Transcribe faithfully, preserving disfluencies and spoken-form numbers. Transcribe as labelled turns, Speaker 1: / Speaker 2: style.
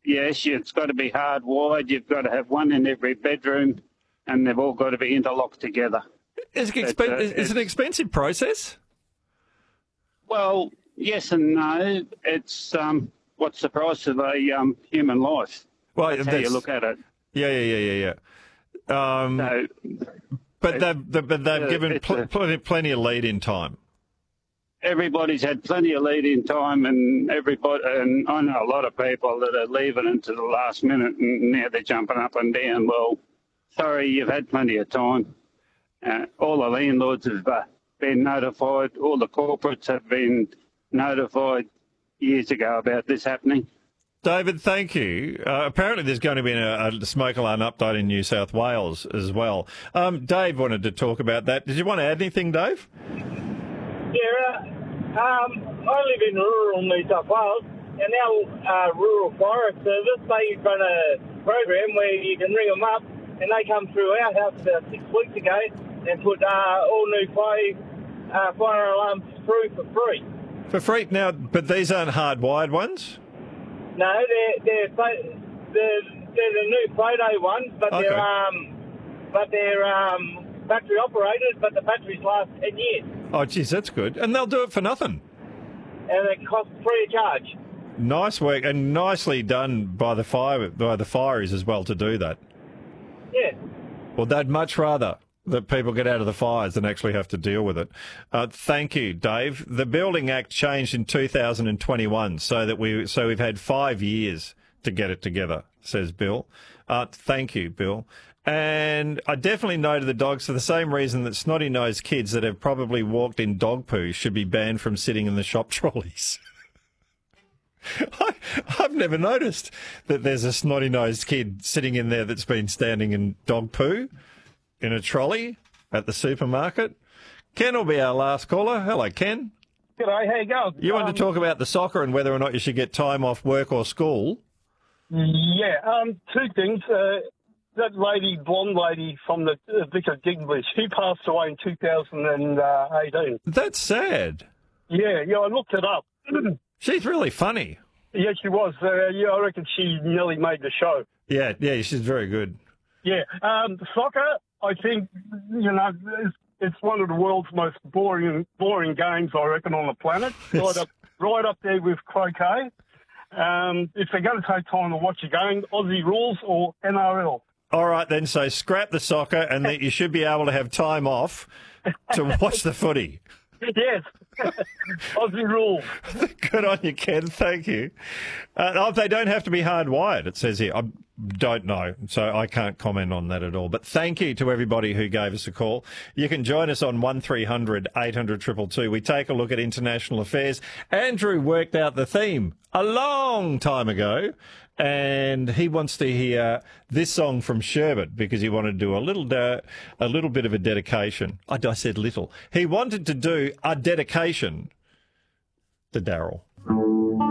Speaker 1: yes, it's got to be hardwired. You've got to have one in every bedroom, and they've all got to be interlocked together.
Speaker 2: Is it, expen-
Speaker 1: But, uh,
Speaker 2: is it an expensive process?
Speaker 1: Well, yes and no. It's um, what's the price of a um, human life?
Speaker 2: Well,
Speaker 1: That's how you look at it.
Speaker 2: Yeah, yeah, yeah, yeah, yeah. Um,
Speaker 1: So,
Speaker 2: but they've, they- but they've
Speaker 1: uh,
Speaker 2: given
Speaker 1: it's
Speaker 2: pl-
Speaker 1: a-
Speaker 2: plenty, plenty of lead in time.
Speaker 1: everybody's had plenty of lead in time, and everybody, and I know a lot of people that are leaving into the last minute, and now they're jumping up and down. Well, sorry, you've had plenty of time. Uh, all the landlords have uh, been notified. All the corporates have been notified years ago about this happening.
Speaker 2: David, thank you. Uh, apparently there's going to be a, a smoke alarm update in New South Wales as well. Um, Dave wanted to talk about that. Did you want to add anything, Dave?
Speaker 3: Yeah, uh, um, I live in rural New South Wales, and our uh, rural fire service, they run a program where you can ring them up, and they come through our house about six weeks ago and put uh, all new fire, uh, fire alarms through for free.
Speaker 2: For free? Now, but these aren't hardwired ones?
Speaker 3: No, they're they're pho- they're, they're the new photo ones, but
Speaker 2: Okay.
Speaker 3: they're um, but they're um, battery operated, but the batteries last ten years,
Speaker 2: Oh, geez, that's good. And they'll do it for nothing.
Speaker 3: and it costs free of charge.
Speaker 2: Nice work, and nicely done by the fire by the fireys as well to do that.
Speaker 3: Yeah.
Speaker 2: Well, they'd much rather that people get out of the fires than actually have to deal with it. Uh, thank you, Dave. The Building Act changed in two thousand twenty-one, so that we so we've had five years to get it together, says Bill. Uh, thank you, Bill. And I definitely no to the dogs for the same reason that snotty-nosed kids that have probably walked in dog poo should be banned from sitting in the shop trolleys. I, I've never noticed that there's a snotty-nosed kid sitting in there that's been standing in dog poo in a trolley at the supermarket. Ken will be our last caller. Hello, Ken.
Speaker 4: G'day, how you going?
Speaker 2: You want
Speaker 4: um,
Speaker 2: to talk about the soccer and whether or not you should get time off work or school?
Speaker 4: Yeah, um, two things. Uh, that lady, blonde lady from the uh, Vicar Digbly, she passed away in two thousand eighteen.
Speaker 2: That's sad.
Speaker 4: Yeah, yeah, I looked it up.
Speaker 2: She's really funny.
Speaker 4: Yeah, she was. Uh, yeah, I reckon she nearly made the show.
Speaker 2: Yeah, yeah, she's very good.
Speaker 4: Yeah, um, soccer, I think, you know, it's, it's one of the world's most boring boring games, I reckon, on the planet.
Speaker 2: Yes.
Speaker 4: Right up, right up there with croquet. Um, if they're going to take time to watch a game, Aussie rules or N R L.
Speaker 2: All right, then, so scrap the soccer and that you should be able to have time off to watch the footy.
Speaker 4: Yes, Aussie rules.
Speaker 2: Good on you, Ken. Thank you. Uh, oh, they don't have to be hardwired, it says here. I don't know, so I can't comment on that at all. But thank you to everybody who gave us a call. You can join us on one three hundred eight hundred two two two. We take a look at international affairs. Andrew worked out the theme a long time ago, and he wants to hear this song from Sherbet because he wanted to do a little de- a little bit of a dedication. I, I said little. He wanted to do a dedication to Daryl.